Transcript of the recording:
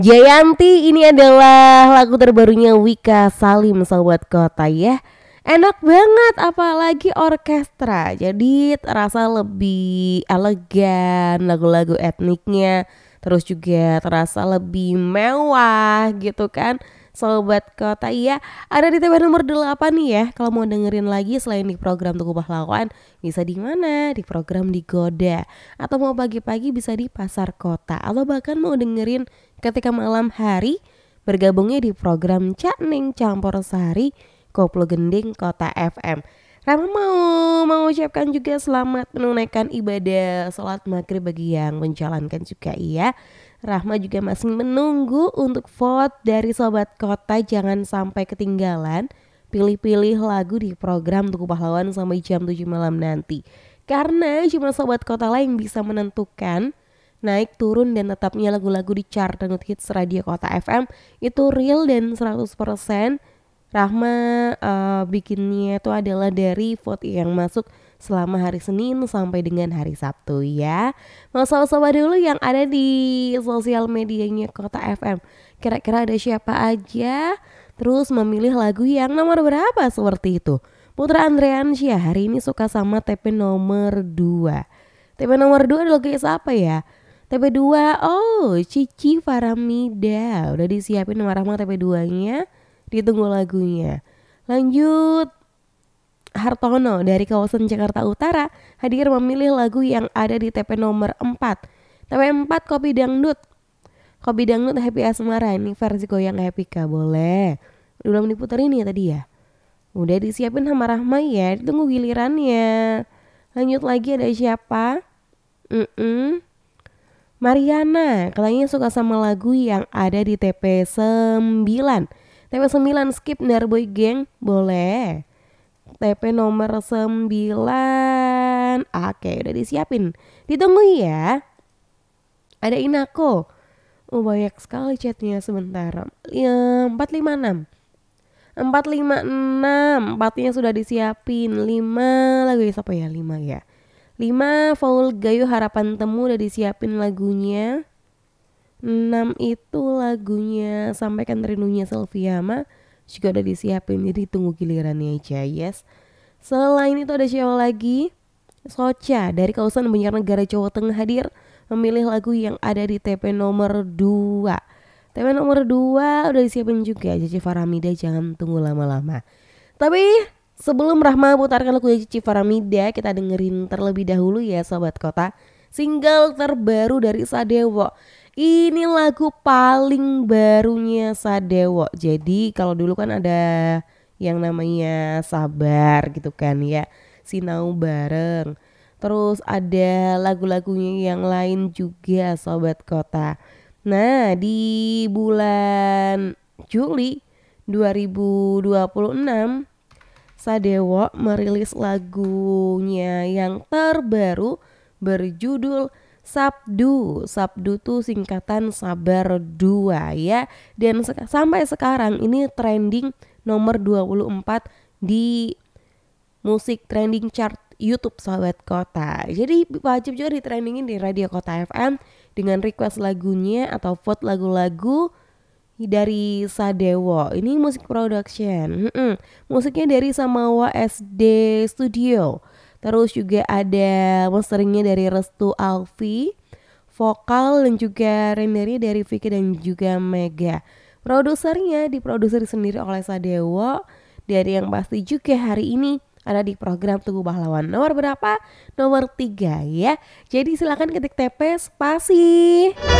Jayanti, ini adalah lagu terbarunya Wika Salim, Sobat Kota ya. Enak banget apalagi orkestra. Jadi terasa lebih elegan lagu-lagu etniknya. Terus juga terasa lebih mewah gitu kan. Sobat Kota iya, ada di TP nomor 8 nih ya. Kalau mau dengerin lagi selain di program Tugu Pahlawan, bisa di mana? Di program Digoda. Atau mau pagi-pagi bisa di Pasar Kota. Atau bahkan mau dengerin ketika malam hari, bergabungnya di program Cak Ning Campur Sari Koplo Gending Kota FM. Rama mau mengucapkan juga selamat menunaikan ibadah sholat maghrib bagi yang menjalankan juga iya. Rahma juga masih menunggu untuk vote dari Sobat Kota, jangan sampai ketinggalan. Pilih-pilih lagu di program Tugu Pahlawan sampai jam 7 malam nanti. Karena cuma Sobat Kota lah yang bisa menentukan naik turun dan tetapnya lagu-lagu di chart Dangdut Hits Radio Kota FM itu real dan 100%. Rahma bikinnya itu adalah dari vote yang masuk selama hari Senin sampai dengan hari Sabtu ya. Mau sobat-sobat dulu yang ada di sosial medianya Kota FM. Kira-kira ada siapa aja? Terus memilih lagu yang nomor berapa seperti itu. Putra Andreansyah hari ini suka sama TP nomor 2. TP nomor 2 adalah lagu siapa ya? TP2, oh Cici Faramida. Udah disiapin sama Rahma TP2-nya. Ditunggu lagunya. Lanjut, Hartono dari kawasan Jakarta Utara hadir memilih lagu yang ada di TP nomor 4. TP 4 Kopi Dangdut. Kopi Dangdut Happy Asmara, ini versi goyang Happy Ka, boleh. Belum diputerin ya tadi ya. Udah disiapin sama Rahma ya, ditunggu gilirannya. Lanjut lagi ada siapa? Mariana, katanya suka sama lagu yang ada di TP 9. TP 9 skip Narboy Geng, boleh. TP nomor 9. Oke, udah disiapin. Ditunggu ya. Ada Inako. Oh, banyak sekali chatnya sebentar. 456. 456. 4-nya sudah disiapin. 5 lagu siapa ya? 5 ya. 5 Faul Gayo Harapan Temu udah disiapin lagunya. 6 itu lagunya Sampaikan Rindunya Selviama juga udah disiapin, jadi tunggu gilirannya aja. Yes. Selain itu ada siapa lagi? Socha dari kawasan Banjarnegara Jawa Tengah hadir memilih lagu yang ada di TP nomor 2. TP nomor 2 udah disiapin juga. Cici Faramida, jangan tunggu lama-lama. Tapi sebelum Rahma putarkan lagu Cici Faramida, kita dengerin terlebih dahulu ya Sobat Kota, single terbaru dari Sadewo. Ini lagu paling barunya Sadewo. Jadi kalau dulu kan ada yang namanya Sabar gitu kan ya, Sinau Bareng. Terus ada lagu-lagunya yang lain juga Sobat Kota. Nah di bulan Juli 2026 Sadewo merilis lagunya yang terbaru berjudul Sabdu. Sabdu tuh singkatan Sabar 2 ya. Dan sampai sekarang ini trending nomor 24 di musik trending chart YouTube Sobat Kota. Jadi wajib juga ditrendingin di Radio Kota FM dengan request lagunya atau vote lagu-lagu dari Sadewo. Ini musik production. Musiknya dari Samawa SD Studio. Terus juga ada masteringnya dari Restu Alfi, vokal dan juga rendernya dari Vicky dan juga Mega. Produsernya diproduksi sendiri oleh Sadewo. Dari yang pasti juga hari ini ada di program Tugu Pahlawan. Nomor berapa? Nomor 3 ya. Jadi silakan ketik TP spasi.